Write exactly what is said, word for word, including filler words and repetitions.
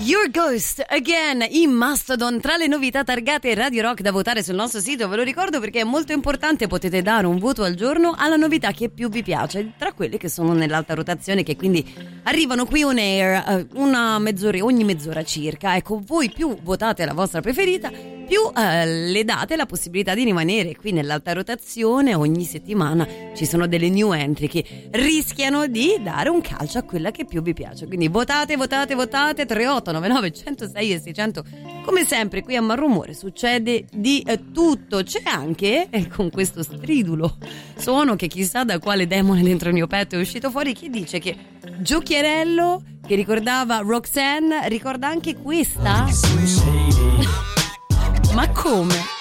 Your Ghost Again in Mastodon, tra le novità targate Radio Rock da votare sul nostro sito. Ve lo ricordo perché è molto importante, potete dare un voto al giorno alla novità che più vi piace tra quelle che sono nell'alta rotazione, che quindi arrivano qui on air una mezz'ora, ogni mezz'ora circa. Ecco, voi più votate la vostra preferita, più eh, le date la possibilità di rimanere qui nell'alta rotazione. Ogni settimana ci sono delle new entry che rischiano di dare un calcio a quella che più vi piace, quindi votate, votate, votate. Tre otto nove nove uno zero sei e seicento. Come sempre qui a Malrumore succede di eh, tutto. C'è anche, eh, con questo stridulo suono che chissà da quale demone dentro il mio petto è uscito fuori, chi dice che Giochiarello, che ricordava Roxanne, ricorda anche questa? Ma come?